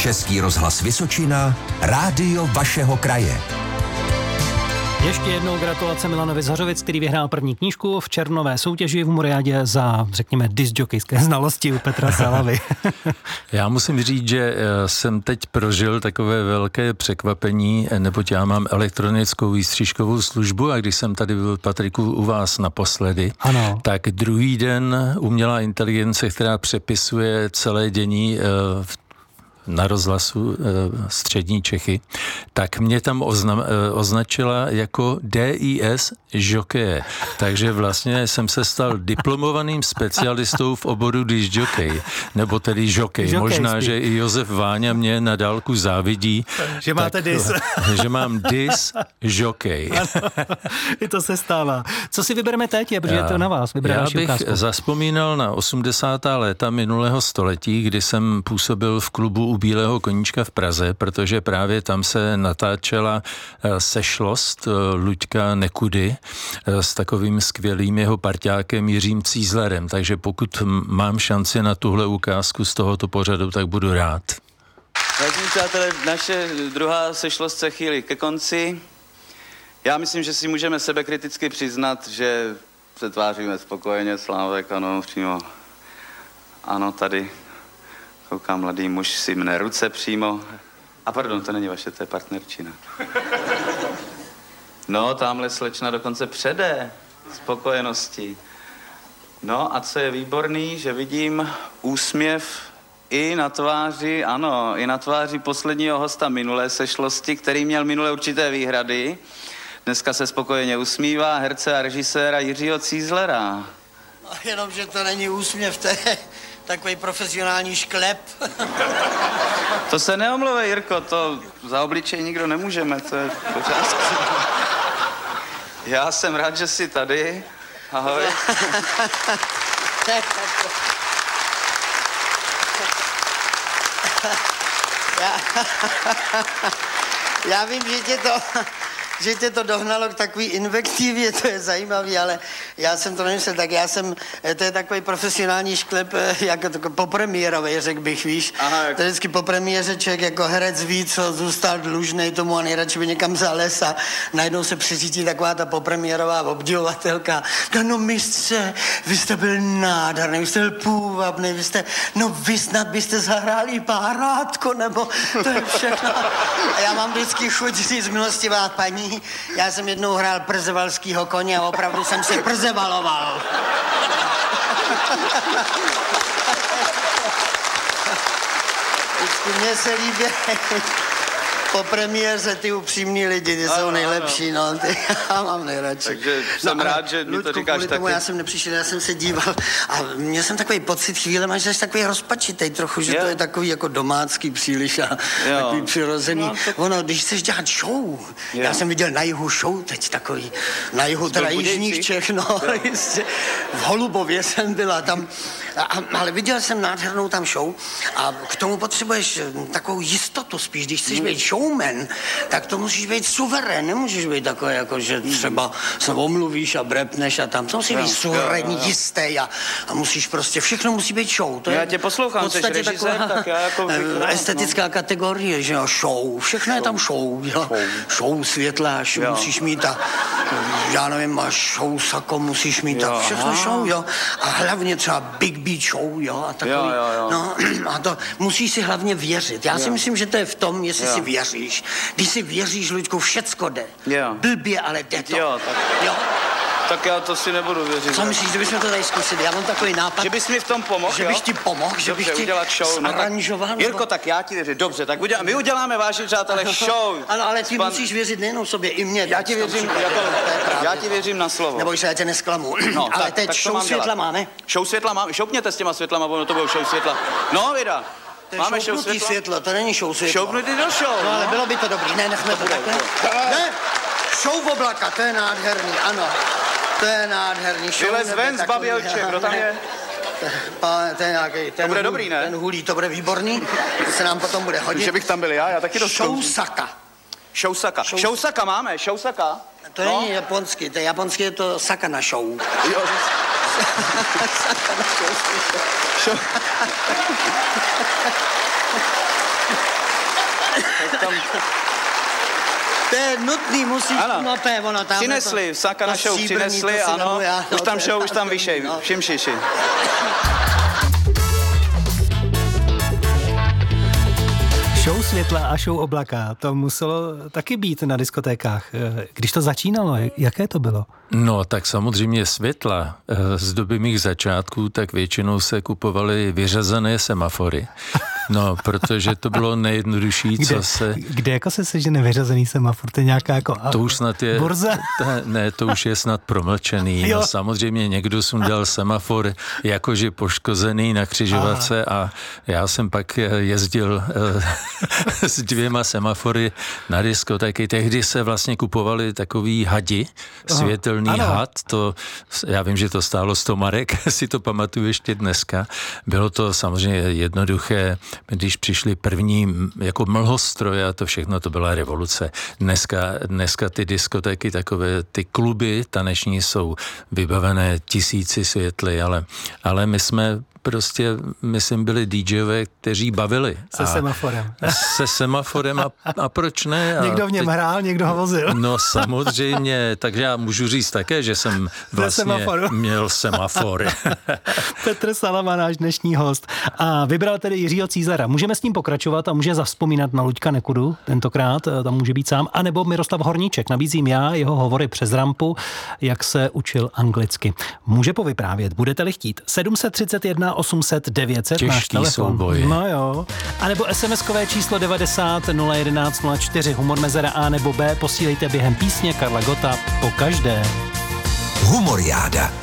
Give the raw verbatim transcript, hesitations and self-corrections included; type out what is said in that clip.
Český rozhlas Vysočina, rádio vašeho kraje. Ještě jednou gratulace Milanovi z Hořovic, který vyhrál první knížku v červnové soutěži v Muriádě za, řekněme, discjokejské znalosti u Petra Salavy. Já musím říct, že jsem teď prožil takové velké překvapení, neboť já mám elektronickou výstřižkovou službu a když jsem tady byl, Patriku, u vás naposledy, ano. tak druhý den umělá inteligence, která přepisuje celé dění v na rozhlasu e, Střední Čechy, tak mě tam oznam, e, označila jako D I S žokeje. Takže vlastně jsem se stal diplomovaným specialistou v oboru discjokej, nebo tedy žokej. Žokej Možná, spíš. že i Josef Váňa mě na dálku závidí. Že máte dis. Že mám dis žokej. I to se stává. Co si vybereme teď, protože je to na vás. Já bych ukázku. Zazpomínal na osmdesátá léta minulého století, kdy jsem působil v klubu u Bílého koníčka v Praze, protože právě tam se natáčela sešlost Luďka Nekudy s takovým skvělým jeho parťákem Jiřím Cízlerem. Takže pokud mám šanci na tuhle ukázku z tohoto pořadu, tak budu rád. Vážení přátelé, naše druhá sešlost se chýlí ke konci. Já myslím, že si můžeme sebekriticky přiznat, že se tváříme spokojeně, Slávek, ano, přímo. Ano, tady koukám, mladý muž si mne ruce přímo. A pardon, to není vaše, to je partnerčina. No, tamhle slečna dokonce přede spokojenosti. No a co je výborný, že vidím úsměv i na tváři, ano, i na tváři posledního hosta minulé sešlosti, který měl minulé určité výhrady. Dneska se spokojeně usmívá, herce a režiséra Jiřího Cízlera. No, jenomže to není úsměv, to je takový profesionální šklep. To se neomlouvej, Jirko, to za obličej nikdo nemůžeme, to je v pořádku. Já jsem rád, že jsi tady. Ahoj. Já, já vím, že tě to, že tě to dohnalo k takový invektivě, to je zajímavý, ale já jsem to nemyslel, tak já jsem, to je takový profesionální šklep, jako po premiérovej, řekl bych, víš. Aha, jak... To je vždycky po premiéře člověk jako herec ví, co zůstal dlužnej tomu a nejradši by někam zales a najednou se přicítí taková ta popremiérová obdivovatelka. No mistře, vy jste byl nádherný, vy jste byl půvabný, vy jste, no vy snad byste zahráli párátko, nebo to je všechno. A já mám vždycky chuť říct, milostivá paní, já jsem jednou hrál przevalskýho koně a opravdu jsem si przevaloval. Vždycky mně se líbí po premiéře ty upřímní lidi, ty ano, jsou nejlepší, ano. No, ty já mám nejradši. Takže jsem no, rád, že mi to říkáš taky. Tomu já jsem nepřišel, já jsem se díval a měl jsem takový pocit chvíle, že jsi takový rozpačitej trochu, že jo. To je takový jako domácký příliš a jo. Takový přirozený. No, to... Ono, když chceš dělat show, jo. Já jsem viděl na jihu show teď takový, na jihu teda jižních Čech, no, jistě, v Holubově jsem byla tam, a, ale viděl jsem nádhernou tam show a k tomu potřebuješ takovou jistotu spíš, když chceš být show showman, tak to musíš být suverén, nemůžeš být takový, jako že třeba se omluvíš a brepneš a tam, to musí být suverénní, jistý a, a musíš prostě, všechno musí být show. To je já tě poslouchám, jsi režisér, tak já jako... Estetická no. kategorie, že jo, show, všechno show. Je tam show, jo. Show, show světla, show musíš mít a já nevím, máš show sako, musíš mít a všechno aha. show, jo. A hlavně třeba Big Beat show, jo, a takový, jo, jo, jo. no, a to musíš si hlavně věřit. Já jo. si myslím, že to je v tom, jestli jo. si věříš. Když si věříš, Luďku, všecko jde. Jo. Blbě, ale jde to. Jo, tak... Jo. Tak já to si nebudu věřit. Co myslíš, že bychom to tady zkusili? Já mám takový nápad. Že bys mi v tom pomohl, Že jo? bych ti pomohl, že Dobře, bych ti zaranžoval. No, Jirko, tak já ti věřím. Dobře, tak udělá, my uděláme, vážení přátelé, show. Ano, ale ty Span... musíš věřit nejenom sobě, i mně. Já ti věřím, jako, já ti věřím na slovo. Neboj se, já tě nesklamu. No, ale tak, teď tak show světla dělat. Máme. Show světla máme, šoupněte s těma světlama, ono to bylo show světla. No, vida. Máme show světla? světlo, to není show světla. Šoupnutý do show. No, ale bylo by to dobrý, ne, nechme to takhle. Ne, show v oblaka, to je nádherný, ano. To je nádherný show. Vylez ven z Babělče, kdo tam je? To je nějaký, ten, to bude dobrý, ne? Ten hulí, to bude výborný, to se nám potom bude hodit. Že bych tam byl já, já taky do Shousaka. Shousaka. Show... Shousaka máme, Shousaka. To no? Není japonský, to je japonský, je to sakana show. Jo, sakana show. show. To je nutný, musíš, ano. no to je ono tam. Přinesli, to, Saka na show přinesli, ano, já, už tam show, už tam vyšej, no. Všim šiši. Show světla a show oblaka, to muselo taky být na diskotékách. Když to začínalo, jaké to bylo? No, tak samozřejmě světla. Z doby mých začátků, tak většinou se kupovaly vyřazené semafory. No, protože to bylo nejjednodušší, kde, co se... Kde jako se sežene vyřazený semafor? To je nějaká jako... To už snad je... Borza? Ta, ne, to už je snad promlčený. No, samozřejmě někdo sundal semafor jakože poškozený na křižovatce a já jsem pak jezdil uh, s dvěma semafory na diskotéky. Tehdy se vlastně kupovali takový hadi, světelný Aha, had. To, já vím, že to stálo sto marek, si to pamatuju ještě dneska. Bylo to samozřejmě jednoduché. Když přišly první jako mlhostroje a to všechno, to byla revoluce. Dneska, dneska ty diskotéky, takové ty kluby taneční jsou vybavené tisíci světly, ale, ale my jsme prostě, myslím, byli DJové, kteří bavili. Se semaforem. Se semaforem a, a proč ne? A někdo v něm teď, hrál, někdo ho vozil. No samozřejmě, takže já můžu říct také, že jsem vlastně měl semafor. Petr Salama, náš dnešní host. A vybral tedy Jiřího Cízara. Můžeme s ním pokračovat a může zavzpomínat na Luďka Nekudu tentokrát, tam může být sám, anebo Miroslav Horníček. Nabízím já jeho hovory přes rampu, jak se učil anglicky. Může povyprávět, budete-li chtít. sedm set třicet jedna osm set devět set, náš telefon. Souboj. No jo. A nebo es em eskové číslo devadesát nula jedenáct nula čtyři, humor mezera A nebo B, posílejte během písně Karla Gotta po každé. Humoriáda.